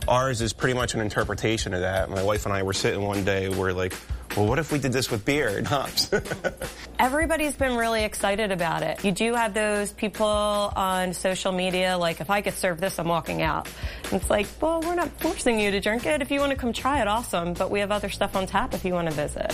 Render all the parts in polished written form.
Ours is pretty much an interpretation of that. My wife and I were sitting one day, we're like, well, what if we did this with beer and hops? Everybody's been really excited about it. You do have those people on social media, like, if I could serve this, I'm walking out. And it's like, well, we're not forcing you to drink it. If you want to come try it, awesome. But we have other stuff on tap if you want to visit.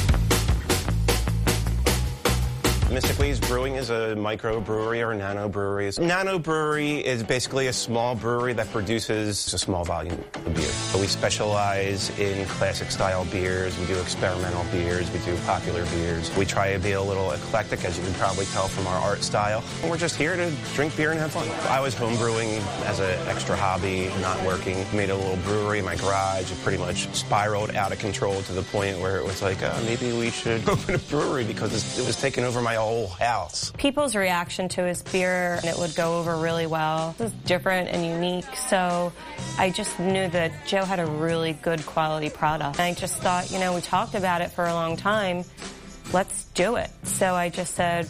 Mystic Leaves Brewing is a microbrewery or a nano brewery. A nano brewery is basically a small brewery that produces a small volume of beer. So we specialize in classic style beers, we do experimental beers, we do popular beers. We try to be a little eclectic, as you can probably tell from our art style. And we're just here to drink beer and have fun. I was home brewing as an extra hobby, not working. Made a little brewery in my garage. It pretty much spiraled out of control to the point where it was like, oh, maybe we should open a brewery because it was taking over my whole house. People's reaction to his beer, and it would go over really well. It was different and unique, so I just knew that Joe had a really good quality product. And I just thought, you know, we talked about it for a long time. Let's do it. So I just said,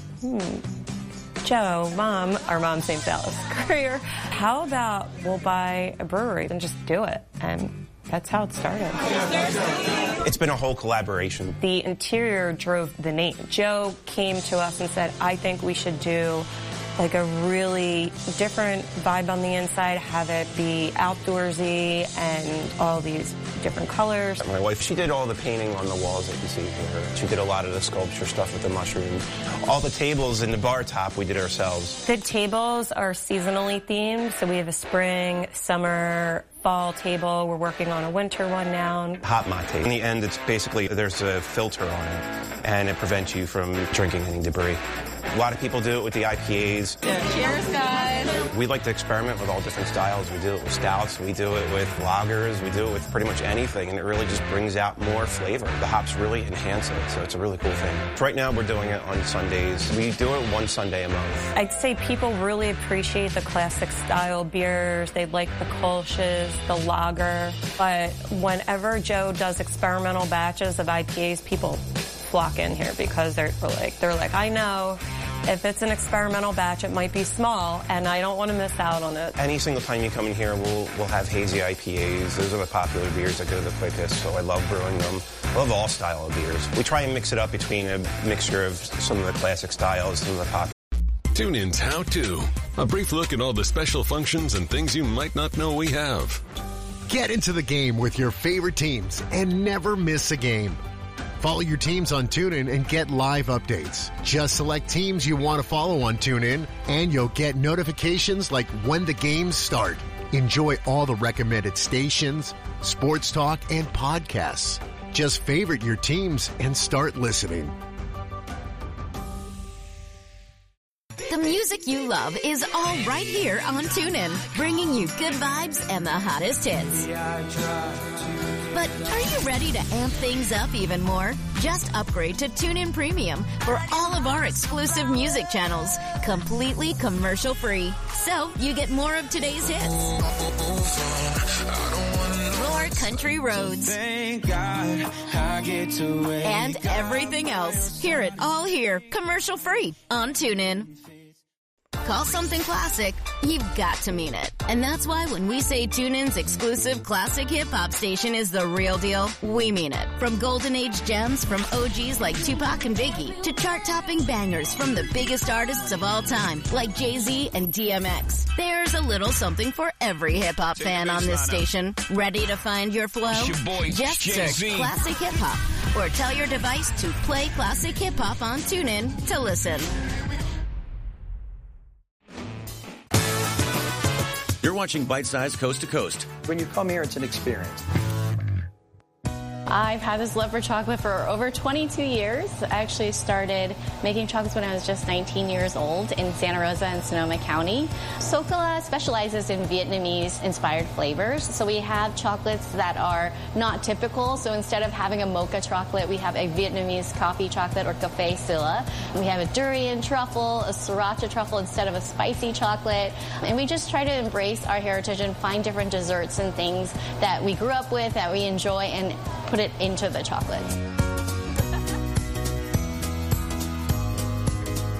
Joe, Mom, our mom's name's Alice Courier, how about we'll buy a brewery and just do it? And that's how it started. It's been a whole collaboration. The interior drove the name. Joe came to us and said, I think we should do like a really different vibe on the inside, have it be outdoorsy and all these different colors. My wife, she did all the painting on the walls that you see here. She did a lot of the sculpture stuff with the mushrooms. All the tables in the bar top we did ourselves. The tables are seasonally themed, so we have a spring, summer, fall table. We're working on a winter one now. Hot mate. In the end, it's basically, there's a filter on it, and it prevents you from drinking any debris. A lot of people do it with the IPAs. Yeah, cheers, guys. We like to experiment with all different styles. We do it with stouts, we do it with lagers, we do it with pretty much anything, and it really just brings out more flavor. The hops really enhance it, so it's a really cool thing. Right now, we're doing it on Sundays. We do it one Sunday a month. I'd say people really appreciate the classic style beers. They like the Kolsch's, the lager. But whenever Joe does experimental batches of IPAs, people flock in here because they're like, I know if it's an experimental batch, it might be small, and I don't want to miss out on it. Any single time you come in here, we'll have hazy IPAs. Those are the popular beers that go the quickest, so I love brewing them. I love all style of beers. We try and mix it up between a mixture of some of the classic styles, some of the popular. TuneIn's How To. A brief look at all the special functions and things you might not know we have. Get into the game with your favorite teams and never miss a game. Follow your teams on TuneIn and get live updates. Just select teams you want to follow on TuneIn, and you'll get notifications like when the games start. Enjoy all the recommended stations, sports talk, and podcasts. Just favorite your teams and start listening. The music you love is all right here on TuneIn, bringing you good vibes and the hottest hits. But are you ready to amp things up even more? Just upgrade to TuneIn Premium for all of our exclusive music channels, completely commercial-free. So you get more of today's hits, more country roads, and everything else. Hear it all here, commercial-free on TuneIn. Call something classic, you've got to mean it. And that's why when we say TuneIn's exclusive classic hip-hop station is the real deal, we mean it. From golden age gems from OGs like Tupac and Biggie to chart-topping bangers from the biggest artists of all time like Jay-Z and DMX. There's a little something for every hip-hop fan on this station. Ready to find your flow? Just search Classic Hip-Hop or tell your device to play Classic Hip-Hop on TuneIn to listen. You're watching Bite Size Coast to Coast. When you come here, it's an experience. I've had this love for chocolate for over 22 years. I actually started making chocolates when I was just 19 years old in Santa Rosa and Sonoma County. Socala specializes in Vietnamese-inspired flavors. So we have chocolates that are not typical. So instead of having a mocha chocolate, we have a Vietnamese coffee chocolate or café silla. We have a durian truffle, a sriracha truffle instead of a spicy chocolate. And we just try to embrace our heritage and find different desserts and things that we grew up with, that we enjoy, and put it into the chocolates.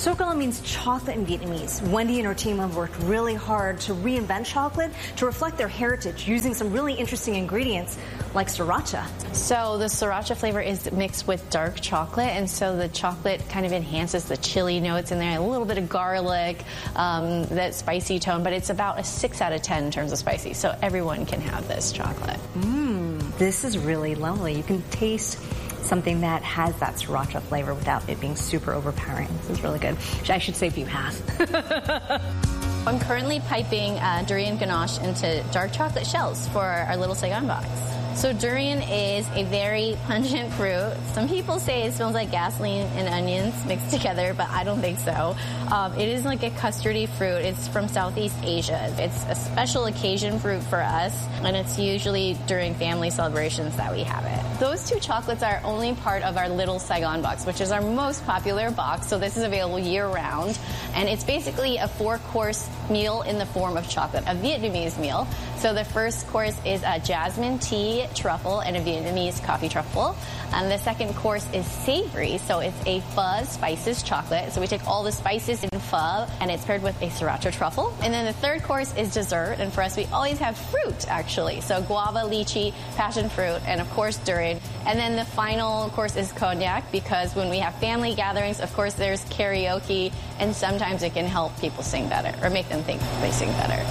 Sô-cô-la means chocolate in Vietnamese. Wendy and her team have worked really hard to reinvent chocolate to reflect their heritage using some really interesting ingredients like sriracha. So the sriracha flavor is mixed with dark chocolate, and so the chocolate kind of enhances the chili notes in there, a little bit of garlic, that spicy tone, but it's about a 6 out of 10 in terms of spicy, so everyone can have this chocolate. This is really lovely. You can taste something that has that sriracha flavor without it being super overpowering. This is really good. I should save you half. I'm currently piping durian ganache into dark chocolate shells for our little Saigon box. So durian is a very pungent fruit. Some people say it smells like gasoline and onions mixed together, but I don't think so. It is like a custardy fruit. It's from Southeast Asia. It's a special occasion fruit for us, and it's usually during family celebrations that we have it. Those two chocolates are only part of our Little Saigon box, which is our most popular box, so this is available year-round. And it's basically a 4-course meal in the form of chocolate, a Vietnamese meal. So the first course is a jasmine tea truffle and a Vietnamese coffee truffle. And the second course is savory, so it's a pho spices chocolate. So we take all the spices in pho, and it's paired with a sriracha truffle. And then the third course is dessert, and for us, we always have fruit, actually. So guava, lychee, passion fruit, and of course, durian. And then the final course is cognac, because when we have family gatherings, of course, there's karaoke, and sometimes it can help people sing better, or make them think they sing better.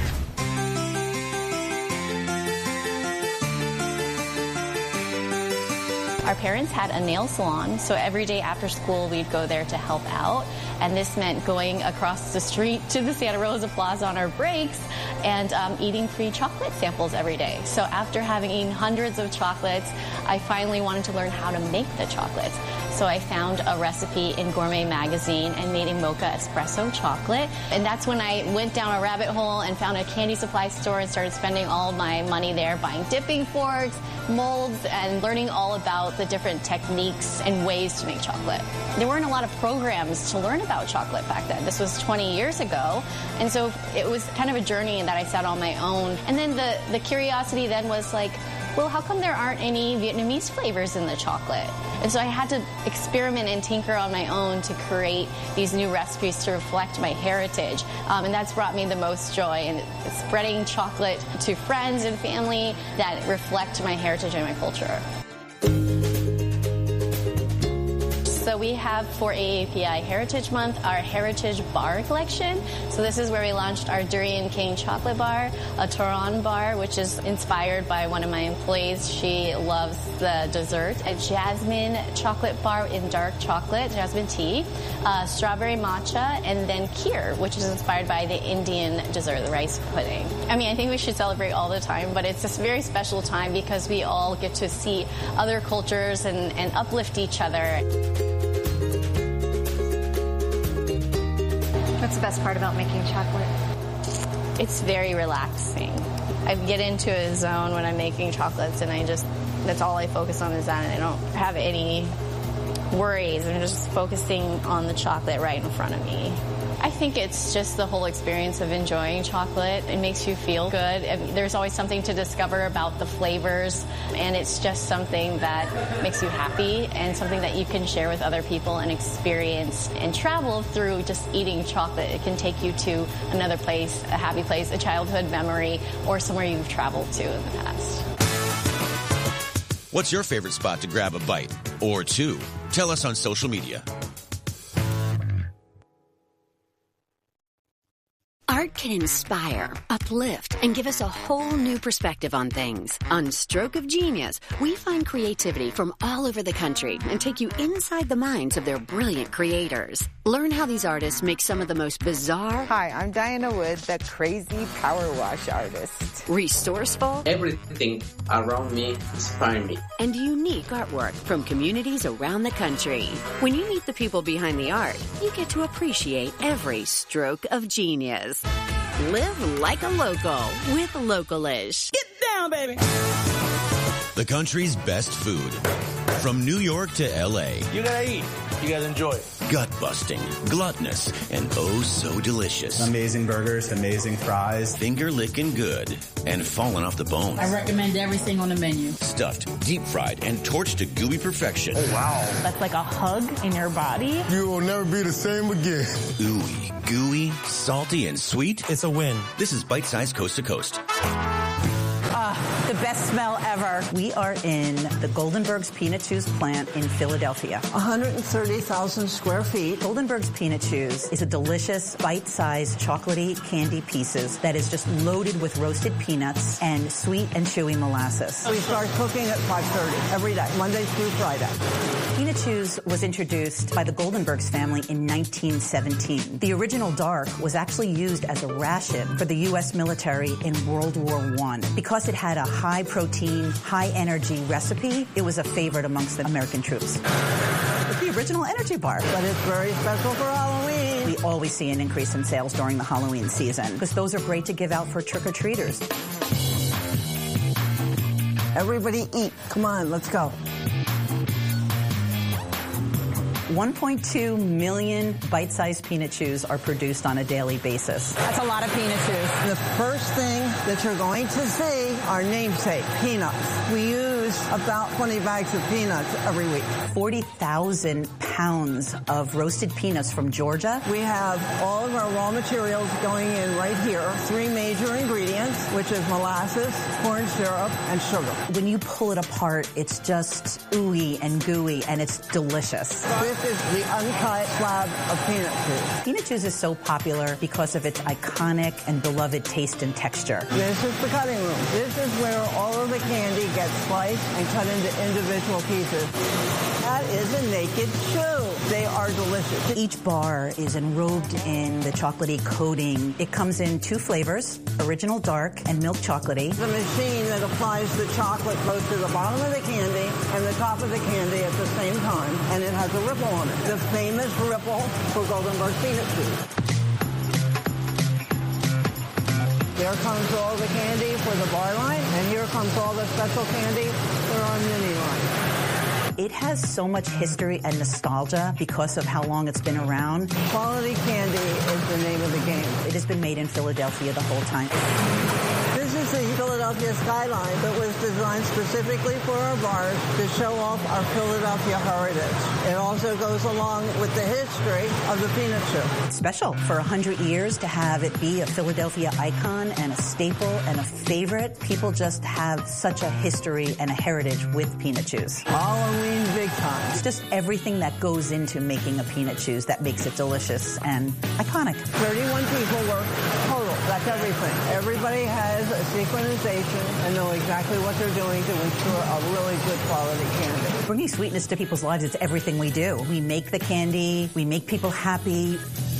Our parents had a nail salon, so every day after school we'd go there to help out, and this meant going across the street to the Santa Rosa Plaza on our breaks and eating free chocolate samples every day. So after having eaten hundreds of chocolates, I finally wanted to learn how to make the chocolates. So I found a recipe in Gourmet Magazine and made a mocha espresso chocolate. And that's when I went down a rabbit hole and found a candy supply store and started spending all my money there, buying dipping forks, molds, and learning all about the different techniques and ways to make chocolate. There weren't a lot of programs to learn about chocolate back then. This was 20 years ago. And so it was kind of a journey that I set on my own. And then the curiosity then was like, well, how come there aren't any Vietnamese flavors in the chocolate? And so I had to experiment and tinker on my own to create these new recipes to reflect my heritage. And that's brought me the most joy in spreading chocolate to friends and family that reflect my heritage and my culture. So we have for AAPI Heritage Month our Heritage Bar collection. So this is where we launched our Durian King chocolate bar, a Toron bar, which is inspired by one of my employees. She loves the dessert. A jasmine chocolate bar in dark chocolate, jasmine tea, strawberry matcha, and then kheer, which is inspired by the Indian dessert, the rice pudding. I mean, I think we should celebrate all the time, but it's a very special time because we all get to see other cultures and uplift each other. What's the best part about making chocolate? It's very relaxing. I get into a zone when I'm making chocolates, and that's all I focus on is that, and I don't have any worries. I'm just focusing on the chocolate right in front of me. I think it's just the whole experience of enjoying chocolate. It makes you feel good. There's always something to discover about the flavors, and it's just something that makes you happy and something that you can share with other people and experience and travel through just eating chocolate. It can take you to another place, a happy place, a childhood memory, or somewhere you've traveled to in the past. What's your favorite spot to grab a bite or two? Tell us on social media. Art can inspire, uplift, and give us a whole new perspective on things. On Stroke of Genius, we find creativity from all over the country and take you inside the minds of their brilliant creators. Learn how these artists make some of the most bizarre... Hi, I'm Diana Wood, the crazy power wash artist. Resourceful... Everything around me inspires me. And unique artwork from communities around the country. When you meet the people behind the art, you get to appreciate every stroke of genius. Live like a local with Localish. Get down, baby! The country's best food. From New York to L.A. You gotta eat. You guys enjoy it. Gut-busting, gluttonous, and oh so delicious. Amazing burgers, amazing fries. Finger-licking good and falling off the bones. I recommend everything on the menu. Stuffed, deep-fried, and torched to gooey perfection. Oh, wow. That's like a hug in your body. You will never be the same again. Ooey, gooey, salty, and sweet. It's a win. This is Bite Size Coast to Coast. The best smell ever. We are in the Goldenberg's Peanut Chews plant in Philadelphia. 130,000 square feet. Goldenberg's Peanut Chews is a delicious, bite-sized, chocolatey candy pieces that is just loaded with roasted peanuts and sweet and chewy molasses. We start cooking at 5:30 every day, Monday through Friday. Peanut Chews was introduced by the Goldenberg's family in 1917. The original dark was actually used as a ration for the U.S. military in World War I. Because it had a high-protein, high-energy recipe, it was a favorite amongst the American troops. It's the original energy bar. But it's very special for Halloween. We always see an increase in sales during the Halloween season because those are great to give out for trick-or-treaters. Everybody eat. Come on, let's go. 1.2 million bite-sized peanut chews are produced on a daily basis. That's a lot of peanut chews. The first thing that you're going to see are namesake, peanuts. We use about 20 bags of peanuts every week. 40,000 pounds of roasted peanuts from Georgia. We have all of our raw materials going in right here. 3 major ingredients, which is molasses, corn syrup, and sugar. When you pull it apart, it's just ooey and gooey, and it's delicious. This is the uncut slab of peanut chews. Peanut chews is so popular because of its iconic and beloved taste and texture. This is the cutting room. This is where all of the candy gets sliced and cut into individual pieces. That is a naked chew. They are delicious. Each bar is enrobed in the chocolatey coating. It comes in 2 flavors, original dark and milk chocolatey. The machine that applies the chocolate both to the bottom of the candy and the top of the candy at the same time, and it has a ripple on it. The famous ripple for Goldenberg Peanut Chews. There comes all the candy for the bar line, and here comes all the special candy for our mini line. It has so much history and nostalgia because of how long it's been around. Quality candy is the name of the game. It has been made in Philadelphia the whole time. This is the Philadelphia skyline that was designed specifically for our bars to show off our Philadelphia heritage. It also goes along with the history of the peanut chew. It's special for 100 years to have it be a Philadelphia icon and a staple and a favorite. People just have such a history and a heritage with peanut chews. Halloween big time. It's just everything that goes into making a peanut chews that makes it delicious and iconic. 31 people work total. That's everything. Everybody has a synchronization and know exactly what they're doing to ensure a really good quality candy. Bringing sweetness to people's lives, it's everything we do. We make the candy, we make people happy.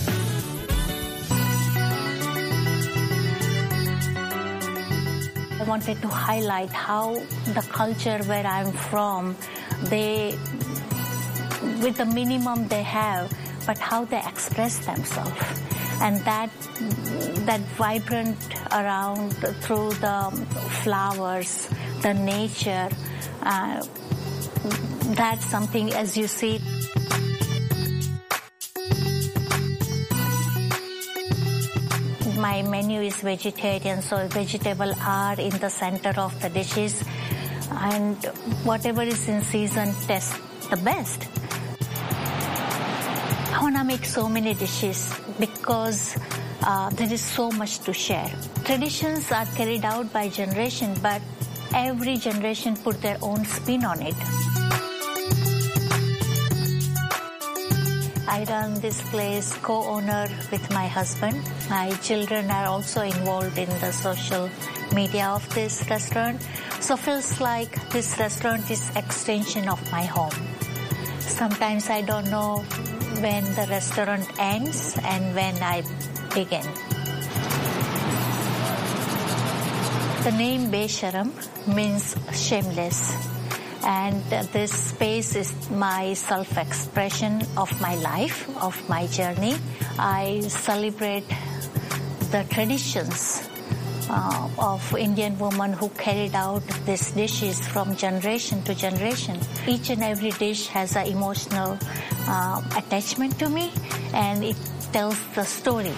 I wanted to highlight how the culture where I'm from, they, with the minimum they have, but how they express themselves. And that vibrant around through the flowers, the nature, that's something as you see. My menu is vegetarian, so vegetables are in the center of the dishes, and whatever is in season tastes the best. I want to make so many dishes because there is so much to share. Traditions are carried out by generation, but every generation put their own spin on it. I run this place co-owner with my husband. My children are also involved in the social media of this restaurant. So feels like this restaurant is extension of my home. Sometimes I don't know when the restaurant ends and when I begin. The name Besharam means shameless. And this space is my self-expression of my life, of my journey. I celebrate the traditions of Indian women who carried out these dishes from generation to generation. Each and every dish has an emotional attachment to me, and it tells the story.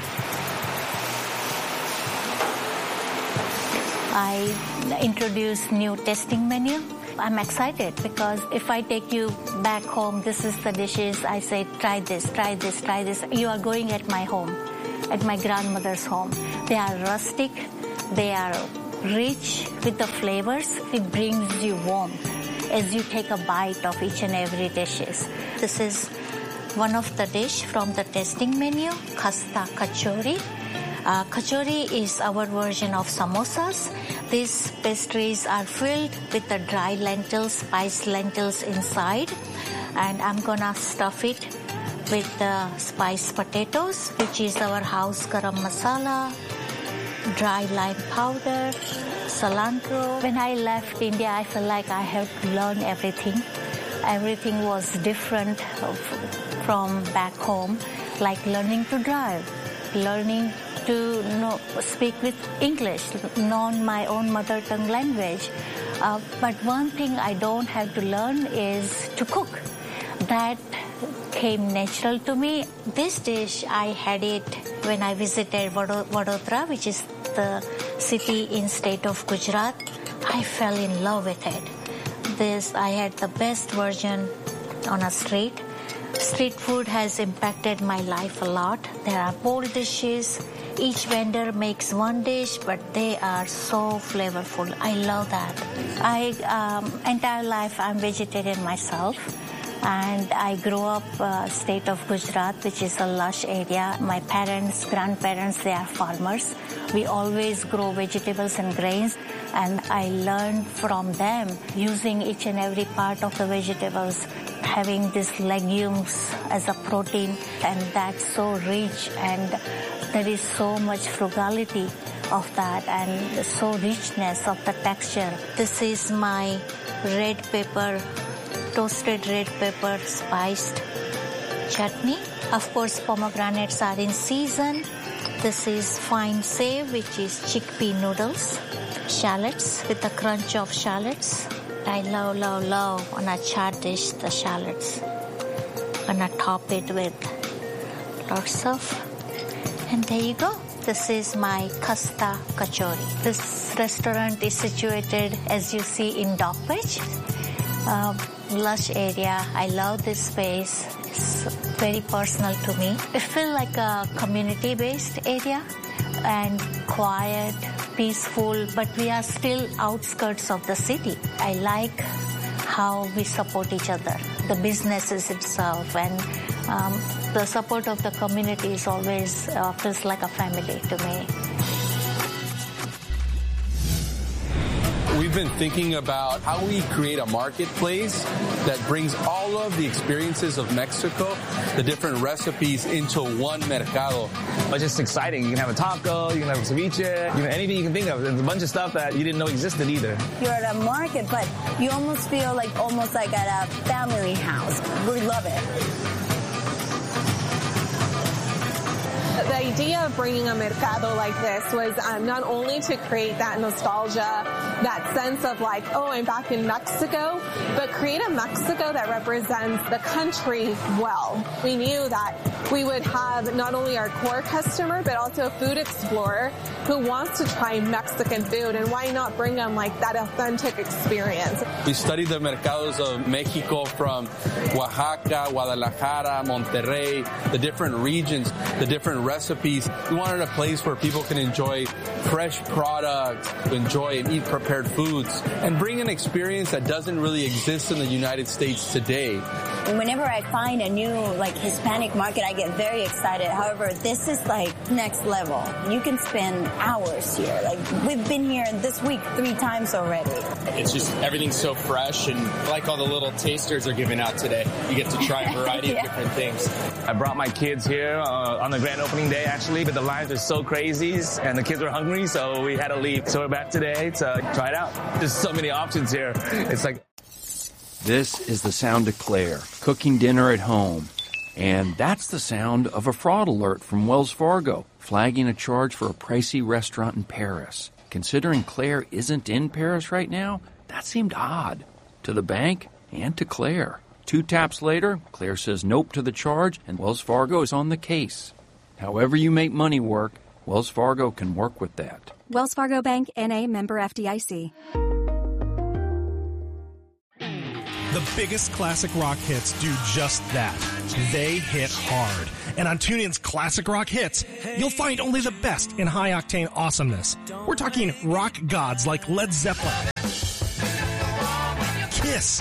I introduced new tasting menu. I'm excited because if I take you back home, this is the dishes. I say, try this, try this, try this. You are going at my home, at my grandmother's home. They are rustic. They are rich with the flavors. It brings you warmth as you take a bite of each and every dishes. This is one of the dish from the tasting menu, Khasta Kachori. Kachori is our version of samosas. These pastries are filled with the dry lentils, spiced lentils inside. And I'm gonna stuff it with the spiced potatoes, which is our house garam masala, dry lime powder, cilantro. When I left India, I felt like I had to learn everything. Everything was different from back home, like learning to drive, learning to speak with English, learn my own mother tongue language. But one thing I don't have to learn is to cook. That came natural to me. This dish, I had it when I visited Vadodara, which is the city in state of Gujarat. I fell in love with it. I had the best version on a street. Street food has impacted my life a lot. There are bold dishes. Each vendor makes one dish, but they are so flavorful. I love that. Entire life I'm vegetarian myself. And I grew up state of Gujarat, which is a lush area. My parents, grandparents, they are farmers. We always grow vegetables and grains. And I learned from them using each and every part of the vegetables, having these legumes as a protein. And that's so rich. And there is so much frugality of that and so richness of the texture. This is my red pepper, toasted red pepper spiced chutney. Of course, pomegranates are in season. This is fine save, which is chickpea noodles. Shallots with the crunch of shallots. I love, love, love on a chaat dish, the shallots. Gonna top it with lots of. And there you go. This is my Khasta Kachori. This restaurant is situated, as you see, in Dockbridge. Lush area. I love this space. It's very personal to me. It feels like a community-based area and quiet, peaceful, but we are still outskirts of the city. I like how we support each other, the businesses itself, and the support of the community is always feels like a family to me. We've been thinking about how we create a marketplace that brings all of the experiences of Mexico, the different recipes, into one mercado. It's just exciting. You can have a taco, you can have a ceviche, anything you can think of. There's a bunch of stuff that you didn't know existed either. You're at a market, but you almost feel like at a family house. We love it. The idea of bringing a mercado like this was not only to create that nostalgia, that sense of like, oh, I'm back in Mexico, but create a Mexico that represents the country well. We knew that we would have not only our core customer, but also a food explorer who wants to try Mexican food, and why not bring them like that authentic experience. We studied the mercados of Mexico from Oaxaca, Guadalajara, Monterrey, the different regions, the different recipes. We wanted a place where people can enjoy fresh products, enjoy and eat prepared foods, and bring an experience that doesn't really exist in the United States today. Whenever I find a new Hispanic market, I get very excited. However, this is next level. You can spend hours here. We've been here this week 3 times already. It's just everything's so fresh, and like all the little tasters are giving out today. You get to try a variety of different things. I brought my kids here on the grand opening day, actually, but the lines are so crazy, and the kids were hungry, so we had to leave. So we're back today to try it out. There's so many options here. It's like... This is the sound of Claire, cooking dinner at home. And that's the sound of a fraud alert from Wells Fargo, flagging a charge for a pricey restaurant in Paris. considering Claire isn't in Paris right now, that seemed odd to the bank and to Claire. 2 taps later, Claire says nope to the charge, and Wells Fargo is on the case. However you make money work, Wells Fargo can work with that. Wells Fargo Bank, N.A., member FDIC. The biggest classic rock hits do just that. They hit hard. And on TuneIn's Classic Rock Hits, you'll find only the best in high-octane awesomeness. We're talking rock gods like Led Zeppelin, Kiss,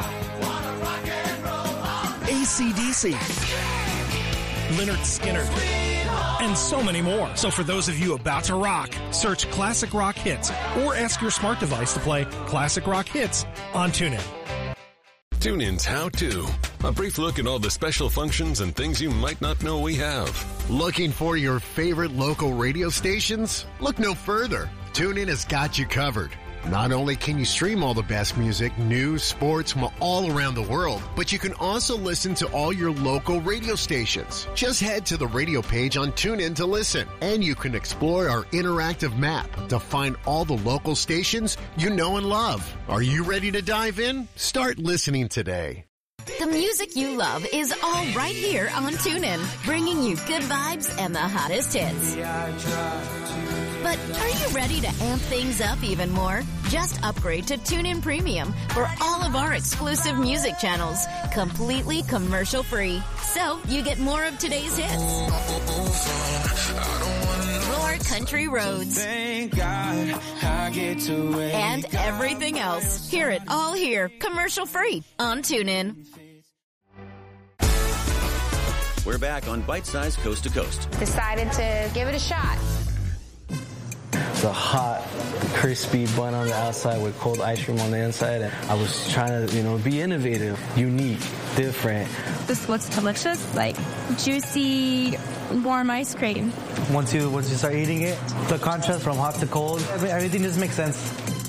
AC/DC, Lynyrd Skynyrd, and so many more. So for those of you about to rock, search Classic Rock Hits or ask your smart device to play Classic Rock Hits on TuneIn. TuneIn's How To. A brief look at all the special functions and things you might not know we have. Looking for your favorite local radio stations? Look no further. TuneIn has got you covered. Not only can you stream all the best music, news, sports from all around the world, but you can also listen to all your local radio stations. Just head to the radio page on TuneIn to listen, and you can explore our interactive map to find all the local stations you know and love. Are you ready to dive in? Start listening today. The music you love is all right here on TuneIn, bringing you good vibes and the hottest hits. But are you ready to amp things up even more? Just upgrade to TuneIn Premium for all of our exclusive music channels, completely commercial-free. So you get more of today's hits, more country roads, and everything else. Hear it all here, commercial-free on TuneIn. We're back on Bite Size Coast to Coast. Decided to give it a shot. It's a hot, crispy bun on the outside with cold ice cream on the inside. And I was trying to, be innovative, unique, different. This looks delicious, like juicy, warm ice cream. Once you start eating it, the contrast from hot to cold, everything just makes sense.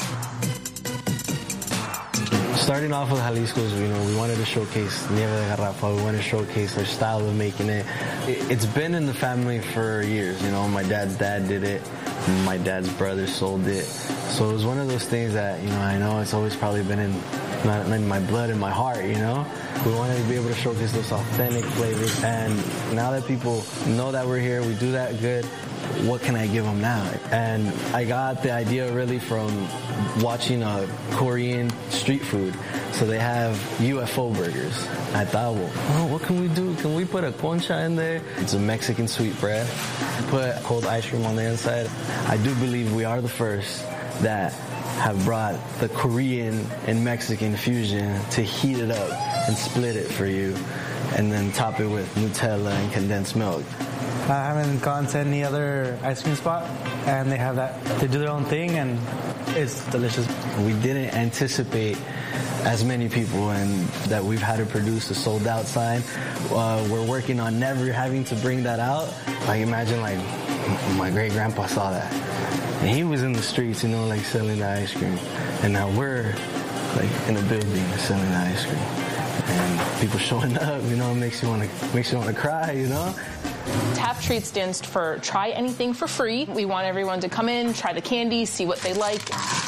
Starting off with Jalisco's, we wanted to showcase Nieve de Garrafa. We wanted to showcase our style of making it. It's been in the family for years. My dad's dad did it. My dad's brother sold it. So it was one of those things that, I know it's always probably been in my blood and my heart, We wanted to be able to showcase those authentic flavors. And now that people know that we're here, we do that good, what can I give them now? And I got the idea really from watching Korean street food. So they have UFO burgers. I thought, what can we do? Can we put a concha in there? It's a Mexican sweet bread. Put cold ice cream on the inside. I do believe we are the first that have brought the Korean and Mexican fusion to heat it up and split it for you, and then top it with Nutella and condensed milk. I haven't gone to any other ice cream spot, and they have that. They do their own thing, and it's delicious. We didn't anticipate as many people, and that we've had to produce a sold-out sign. We're working on never having to bring that out. Imagine, my great-grandpa saw that. And he was in the streets, selling the ice cream. And now we're, in a building selling the ice cream. And people showing up, makes you want to cry, TAP Treat stands for Try Anything for Free. We want everyone to come in, try the candy, see what they like.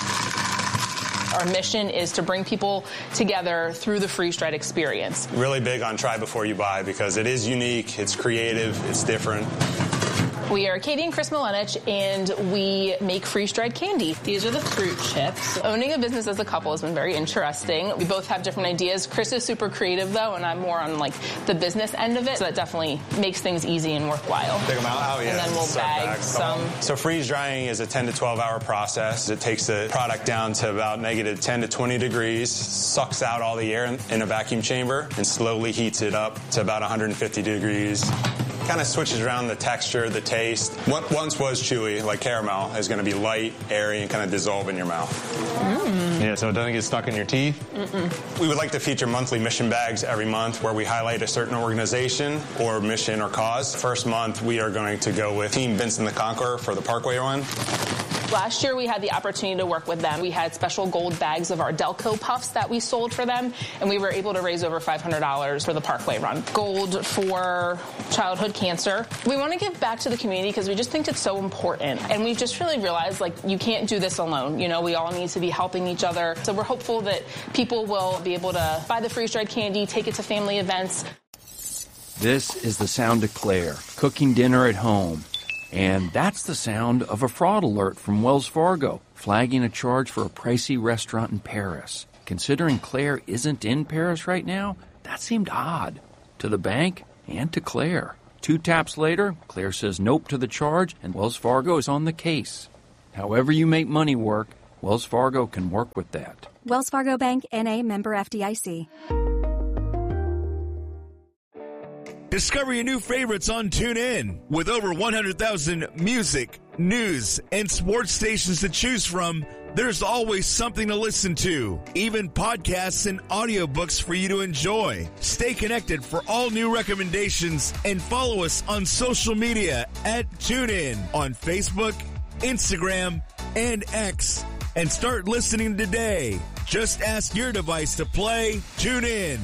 Our mission is to bring people together through the freeze-dried experience. Really big on try before you buy because it is unique, it's creative, it's different. We are Katie and Chris Milenich, and we make freeze-dried candy. These are the fruit chips. Owning a business as a couple has been very interesting. We both have different ideas. Chris is super creative, though, and I'm more on, the business end of it, so that definitely makes things easy and worthwhile. Take them out? Oh, yeah. And then we'll bag some. So freeze-drying is a 10 to 12-hour process. It takes the product down to about negative 10 to 20 degrees, sucks out all the air in a vacuum chamber, and slowly heats it up to about 150 degrees. Kind of switches around the texture, the taste. What once was chewy, like caramel, is going to be light, airy, and kind of dissolve in your mouth. Yeah, so it doesn't get stuck in your teeth. We would like to feature monthly mission bags every month where we highlight a certain organization or mission or cause. First month, we are going to go with Team Vincent the Conqueror for the Parkway Run. Last year, we had the opportunity to work with them. We had special gold bags of our Delco Puffs that we sold for them, and we were able to raise over $500 for the Parkway Run. Gold for childhood cancer. We want to give back to the community because we just think it's so important. And we've just really realized, like, you can't do this alone. You know, we all need to be helping each other. So we're hopeful that people will be able to buy the freeze-dried candy, take it to family events. This is the sound of Claire, cooking dinner at home. And that's the sound of a fraud alert from Wells Fargo, flagging a charge for a pricey restaurant in Paris. Considering Claire isn't in Paris right now, that seemed odd to the bank and to Claire. 2 taps later, Claire says nope to the charge, and Wells Fargo is on the case. However you make money work, Wells Fargo can work with that. Wells Fargo Bank, N.A., member FDIC. Discover your new favorites on TuneIn. With over 100,000 music, news, and sports stations to choose from, there's always something to listen to. Even podcasts and audiobooks for you to enjoy. Stay connected for all new recommendations and follow us on social media at TuneIn on Facebook, Instagram, and X. And start listening today. Just ask your device to play TuneIn.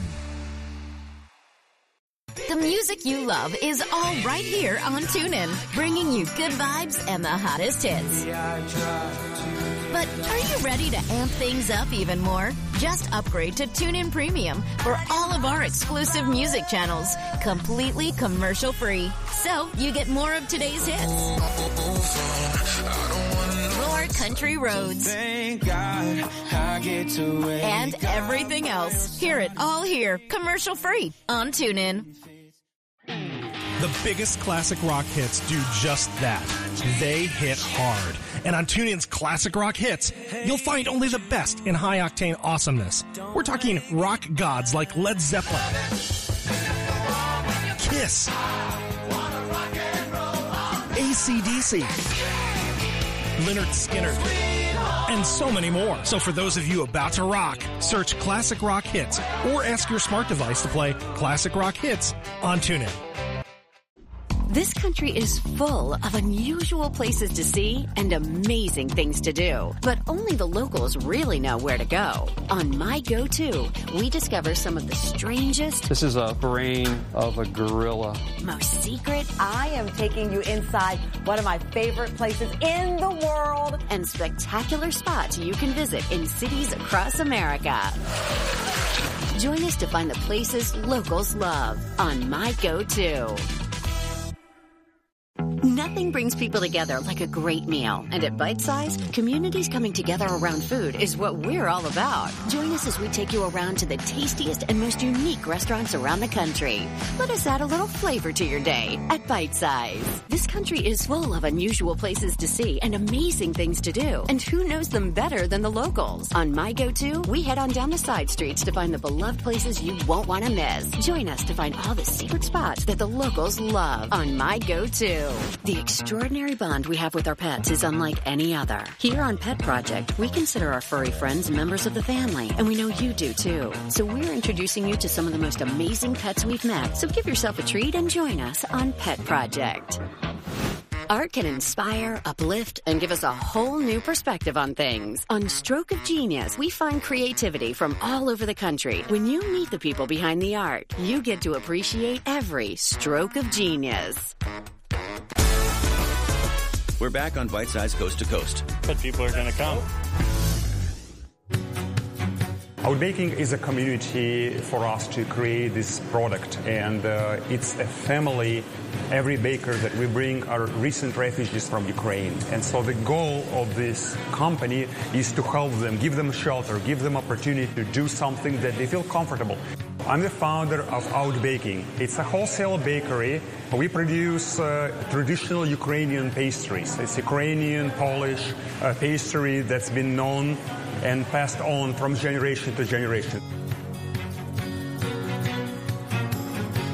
The music you love is all right here on TuneIn, bringing you good vibes and the hottest hits. But are you ready to amp things up even more? Just upgrade to TuneIn Premium for all of our exclusive music channels, completely commercial-free. So you get more of today's hits. More country roads. And everything else. Hear it all here, commercial-free on TuneIn. The biggest classic rock hits do just that. They hit hard. And on TuneIn's Classic Rock Hits, you'll find only the best in high-octane awesomeness. We're talking rock gods like Led Zeppelin, Kiss, AC/DC, Lynyrd Skynyrd, and so many more. So for those of you about to rock, search Classic Rock Hits or ask your smart device to play Classic Rock Hits on TuneIn. This country is full of unusual places to see and amazing things to do. But only the locals really know where to go. On My Go-To, we discover some of the strangest... This is a brain of a gorilla. ...most secret... I am taking you inside one of my favorite places in the world. ...and spectacular spots you can visit in cities across America. Join us to find the places locals love on My Go-To. Nothing brings people together like a great meal. And at Bite Size, communities coming together around food is what we're all about. Join us as we take you around to the tastiest and most unique restaurants around the country. Let us add a little flavor to your day at Bite Size. This country is full of unusual places to see and amazing things to do. And who knows them better than the locals? On My Go-To, we head on down the side streets to find the beloved places you won't want to miss. Join us to find all the secret spots that the locals love on My Go-To. The extraordinary bond we have with our pets is unlike any other. Here on Pet Project, we consider our furry friends members of the family, and we know you do too. So we're introducing you to some of the most amazing pets we've met. So give yourself a treat and join us on Pet Project. Art can inspire, uplift, and give us a whole new perspective on things. On Stroke of Genius, we find creativity from all over the country. When you meet the people behind the art, you get to appreciate every stroke of genius. We're back on Bite Size Coast to Coast. But people are going to come. Outbaking is a community for us to create this product, and it's a family. Every baker that we bring are recent refugees from Ukraine. And so the goal of this company is to help them, give them shelter, give them opportunity to do something that they feel comfortable. I'm the founder of Outbaking. It's a wholesale bakery. We produce traditional Ukrainian pastries. It's Ukrainian, Polish pastry that's been known and passed on from generation to generation.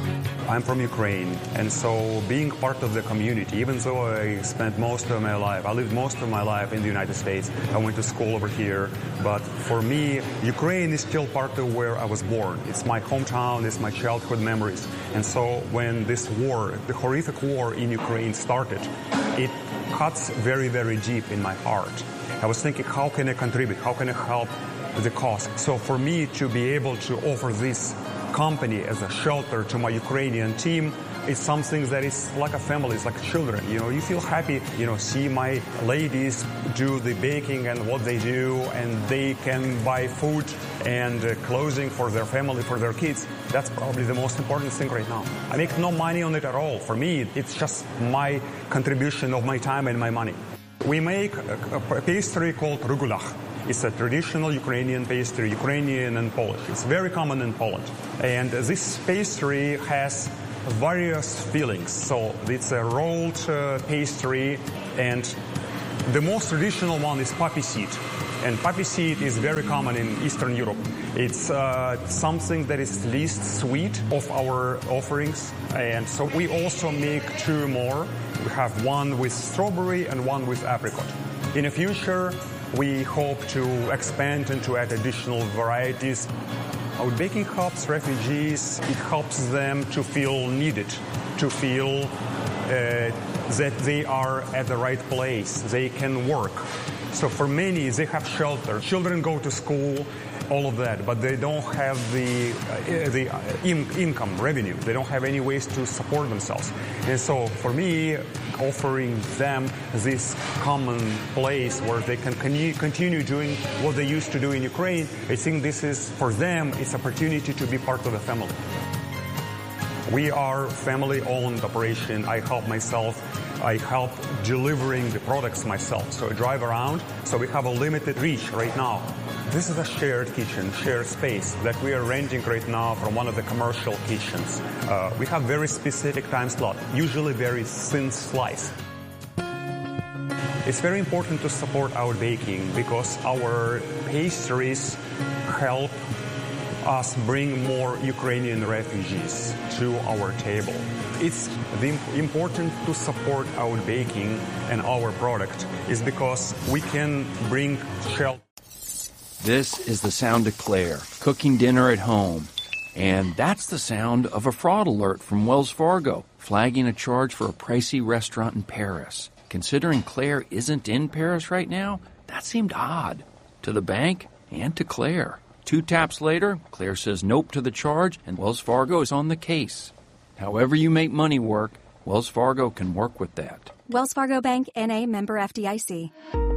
I'm from Ukraine, and so being part of the community, even though I spent most of my life, I lived most of my life in the United States, I went to school over here, but for me, Ukraine is still part of where I was born. It's my hometown, it's my childhood memories. And so when this war, the horrific war in Ukraine started, it cuts very, very deep in my heart. I was thinking, how can I contribute? How can I help the cause? So for me to be able to offer this company as a shelter to my Ukrainian team is something that is like a family, it's like children. You know, you feel happy, see my ladies do the baking and what they do, and they can buy food and clothing for their family, for their kids. That's probably the most important thing right now. I make no money on it at all. For me, it's just my contribution of my time and my money. We make a pastry called rugulach. It's a traditional Ukrainian pastry, Ukrainian and Polish. It's very common in Poland. And this pastry has various fillings. So it's a rolled pastry, and the most traditional one is poppy seed. And poppy seed is very common in Eastern Europe. It's something that is least sweet of our offerings. And so we also make two more. We have one with strawberry and one with apricot. In the future, we hope to expand and to add additional varieties. Our baking helps refugees. It helps them to feel needed, to feel that they are at the right place. They can work. So for many, they have shelter. Children go to school, all of that, but they don't have the income, revenue. They don't have any ways to support themselves. And so for me, offering them this common place where they can continue doing what they used to do in Ukraine, I think this is, for them, it's opportunity to be part of the family. We are family-owned operation. I help myself. I help delivering the products myself. So I drive around. So we have a limited reach right now. This is a shared kitchen, shared space that we are renting right now from one of the commercial kitchens. We have very specific time slot, usually very thin slice. It's very important to support our baking because our pastries help us bring more Ukrainian refugees to our table. It's important to support our baking and our product is because we can bring shelter. This is the sound of Claire, cooking dinner at home. And that's the sound of a fraud alert from Wells Fargo, flagging a charge for a pricey restaurant in Paris. Considering Claire isn't in Paris right now, that seemed odd to the bank and to Claire. 2 taps later, Claire says nope to the charge, and Wells Fargo is on the case. However you make money work, Wells Fargo can work with that. Wells Fargo Bank, N.A., member FDIC.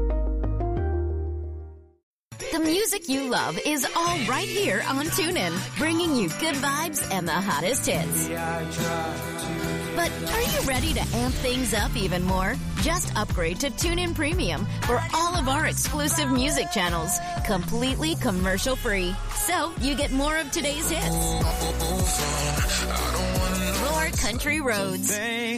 The music you love is all right here on TuneIn, bringing you good vibes and the hottest hits. But are you ready to amp things up even more? Just upgrade to TuneIn Premium for all of our exclusive music channels, completely commercial-free. So you get more of today's hits. More country roads.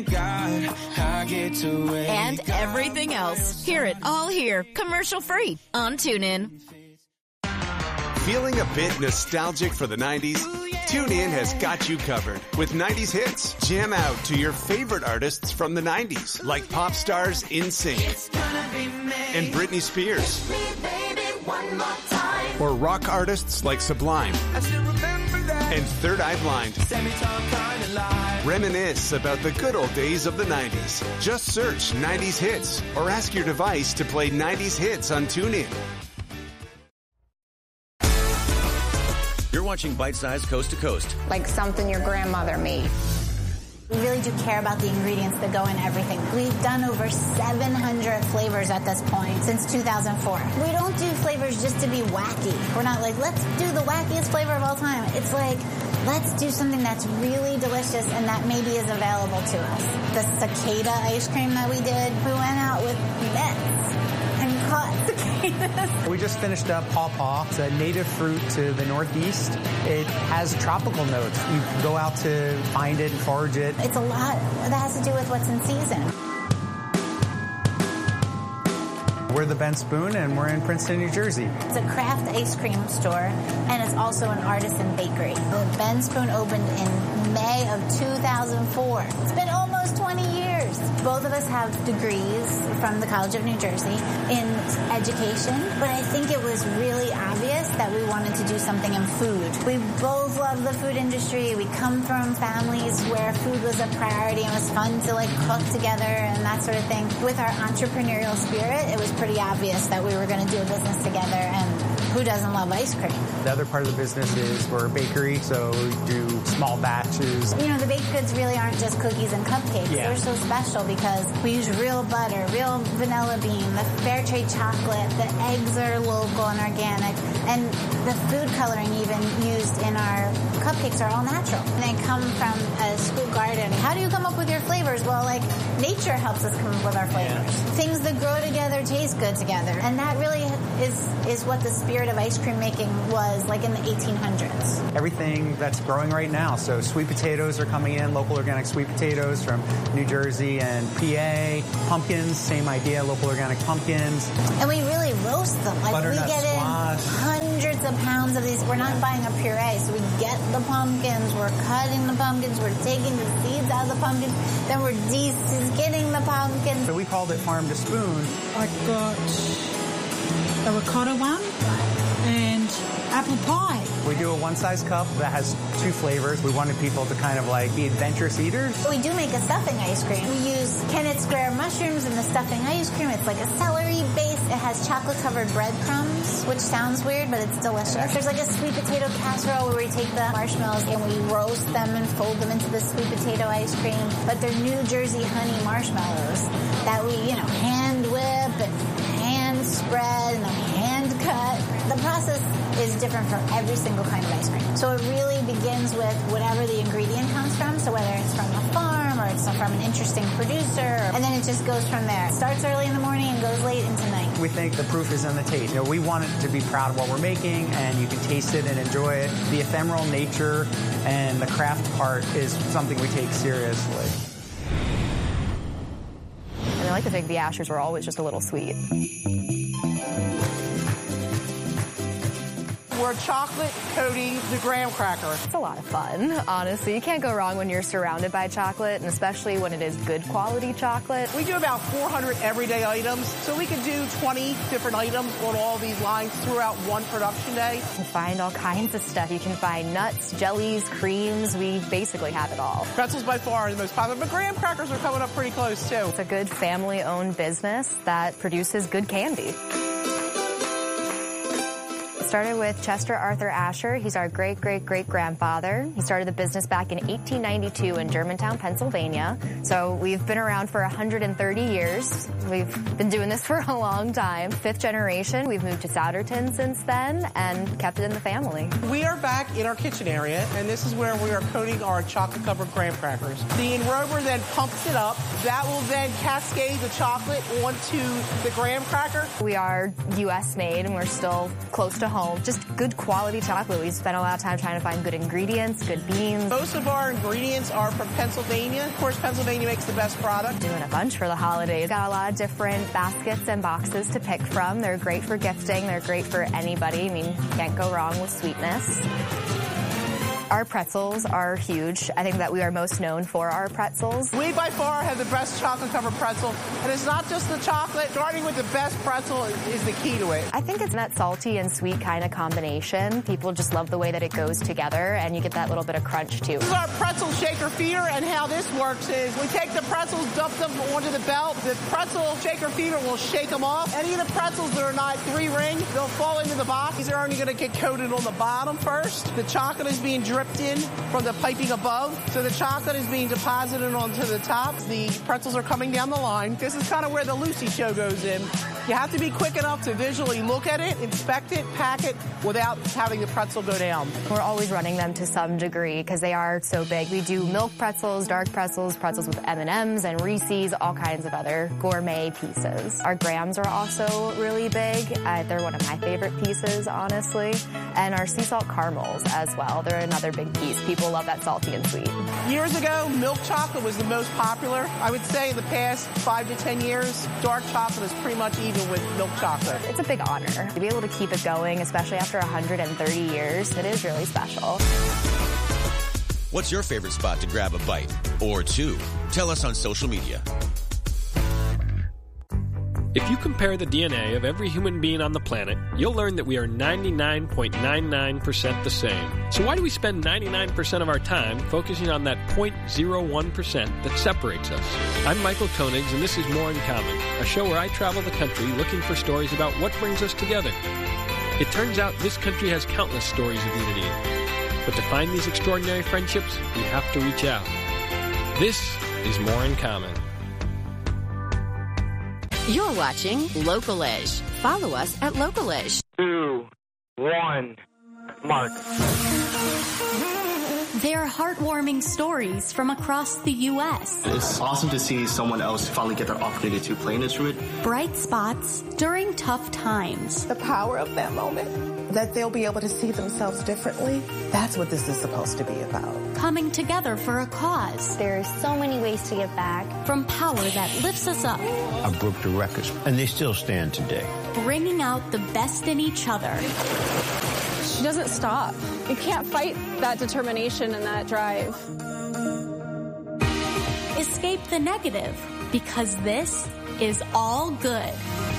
And everything else. Hear it all here, commercial-free on TuneIn. Feeling a bit nostalgic for the 90s? TuneIn has got you covered with 90s hits. Jam out to your favorite artists from the 90s, like pop stars NSYNC and Britney Spears. Or rock artists like Sublime and Third Eye Blind. Reminisce about the good old days of the 90s. Just search 90s hits or ask your device to play 90s hits on TuneIn. You're watching Bite Size Coast to Coast. Like something your grandmother made. We really do care about the ingredients that go in everything. We've done over 700 flavors at this point since 2004. We don't do flavors just to be wacky. We're not like, let's do the wackiest flavor of all time. It's like, let's do something that's really delicious and that maybe is available to us. The cicada ice cream that we did, we went out with nets and caught cicadas. We just finished up pawpaw. It's a native fruit to the Northeast. It has tropical notes. You go out to find it and forage it. It's a lot that has to do with what's in season. We're the Ben Spoon, and we're in Princeton, New Jersey. It's a craft ice cream store, and it's also an artisan bakery. The Ben Spoon opened in May of 2004. It's been almost 20 years. Both of us have degrees from the College of New Jersey in education, but I think it was really obvious that we wanted to do something in food. We both love the food industry. We come from families where food was a priority and it was fun to like cook together and that sort of thing. With our entrepreneurial spirit, it was pretty obvious that we were going to do a business together, and who doesn't love ice cream? The other part of the business is we're a bakery, so we do small batches. You know, the baked goods really aren't just cookies and cupcakes. Yeah. They're so special because we use real butter, real vanilla bean, the fair trade chocolate, the eggs are local and organic, and the food coloring even used in our cupcakes are all natural. And they come from a school garden. How do you come up with your flavors? Well, like, nature helps us come up with our flavors. Yeah. Things that grow together taste good together. And that really is what the spirit of ice cream making was like in the 1800s. Everything that's growing right now. So sweet potatoes are coming in, local organic sweet potatoes from New Jersey and PA. Pumpkins, same idea, local organic pumpkins. And we really roast them. Like we get in hundreds of pounds of these. We're not buying a puree, so we get the pumpkins, we're cutting the pumpkins, we're taking the seeds out of the pumpkins, then we're de-skinning the pumpkins. So we called it farm to spoon. I got a ricotta one and apple pie. We do a one-size cup that has two flavors. We wanted people to kind of like be adventurous eaters. We do make a stuffing ice cream. We use Kennett Square mushrooms in the stuffing ice cream. It's like a celery base. It has chocolate-covered breadcrumbs, which sounds weird, but it's delicious. There's like a sweet potato casserole where we take the marshmallows and we roast them and fold them into the sweet potato ice cream. But they're New Jersey honey marshmallows that we, hand whip and hand spread and then hand cut. The process is different for every single kind of ice cream. So it really begins with whatever the ingredient comes from. So whether it's from a farm or it's from an interesting producer, and then it just goes from there. It starts early in the morning and goes late into night. We think the proof is in the taste. We want it to be proud of what we're making, and you can taste it and enjoy it. The ephemeral nature and the craft part is something we take seriously. And I like to think the Ashers were always just a little sweet. We're chocolate coating the graham cracker. It's a lot of fun, honestly. You can't go wrong when you're surrounded by chocolate, and especially when it is good quality chocolate. We do about 400 everyday items, so we can do 20 different items on all these lines throughout one production day. You can find all kinds of stuff. You can find nuts, jellies, creams. We basically have it all. Pretzels by far are the most popular, but graham crackers are coming up pretty close too. It's a good family-owned business that produces good candy. Started with Chester Arthur Asher. He's our great-great-great-grandfather. He started the business back in 1892 in Germantown, Pennsylvania. So we've been around for 130 years. We've been doing this for a long time. 5th generation. We've moved to Souderton since then and kept it in the family. We are back in our kitchen area, and this is where we are coating our chocolate-covered graham crackers. The enrober then pumps it up. That will then cascade the chocolate onto the graham cracker. We are U.S. made, and we're still close to home. Just good quality chocolate. We spent a lot of time trying to find good ingredients, good beans. Most of our ingredients are from Pennsylvania. Of course, Pennsylvania makes the best product. Doing a bunch for the holidays. Got a lot of different baskets and boxes to pick from. They're great for gifting. They're great for anybody. I mean, can't go wrong with sweetness. Our pretzels are huge. I think that we are most known for our pretzels. We by far have the best chocolate-covered pretzel, and it's not just the chocolate. Starting with the best pretzel is the key to it. I think it's that salty and sweet kind of combination. People just love the way that it goes together, and you get that little bit of crunch, too. This is our pretzel shaker feeder, and how this works is we take the pretzels, dump them onto the belt. The pretzel shaker feeder will shake them off. Any of the pretzels that are not 3-ring, they'll fall into the box. These are only going to get coated on the bottom first. The chocolate is being dripped in from the piping above. So the chocolate is being deposited onto the top. The pretzels are coming down the line. This is kind of where the Lucy show goes in. You have to be quick enough to visually look at it, inspect it, pack it without having the pretzel go down. We're always running them to some degree because they are so big. We do milk pretzels, dark pretzels, pretzels with M&Ms and Reese's, all kinds of other gourmet pieces. Our grahams are also really big. They're one of my favorite pieces, honestly. And our sea salt caramels as well. They're another big piece. People love that salty and sweet. Years ago, milk chocolate was the most popular. I would say in the past 5 to 10 years, dark chocolate is pretty much even with milk chocolate. It's a big honor to be able to keep it going, especially after 130 years. It is really special. What's your favorite spot to grab a bite? Or two? Tell us on social media. If you compare the DNA of every human being on the planet, you'll learn that we are 99.99% the same. So why do we spend 99% of our time focusing on that 0.01% that separates us? I'm Michael Koenigs, and this is More in Common, a show where I travel the country looking for stories about what brings us together. It turns out this country has countless stories of unity. But to find these extraordinary friendships, we have to reach out. This is More in Common. You're watching Local-ish. Follow us at Local-ish. 2, 1, mark. They're heartwarming stories from across the U.S. It's awesome to see someone else finally get their opportunity to play an instrument. Bright spots during tough times. The power of that moment, that they'll be able to see themselves differently. That's what this is supposed to be about. Coming together for a cause. There's so many ways to give back. From power that lifts us up. I broke the records, and they still stand today. Bringing out the best in each other. She doesn't stop. You can't fight that determination and that drive. Escape the negative, because this is all good.